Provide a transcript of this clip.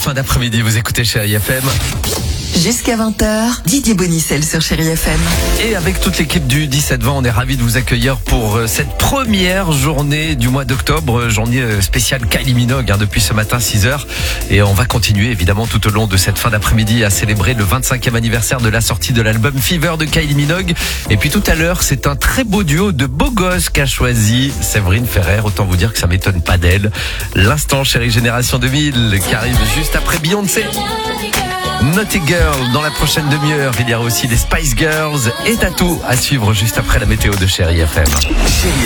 fin d'après-midi, vous écoutez Chérie FM. Jusqu'à 20h, Didier Bonicel sur Chérie FM. Et avec toute l'équipe du 17-20, on est ravis de vous accueillir pour cette première journée du mois d'octobre, journée spéciale Kylie Minogue depuis ce matin 6h. Et on va continuer évidemment tout au long de cette fin d'après-midi à célébrer le 25e anniversaire de la sortie de l'album Fever de Kylie Minogue. Et puis tout à l'heure, c'est un très beau duo de beaux gosses qu'a choisi Séverine Ferrer. Autant vous dire que ça m'étonne pas d'elle. L'instant Chérie Génération 2000 qui arrive juste après Beyoncé. Naughty Girl dans la prochaine demi-heure. Il y aura aussi les Spice Girls et Tattoo à suivre juste après la météo de Chérie FM. Chérie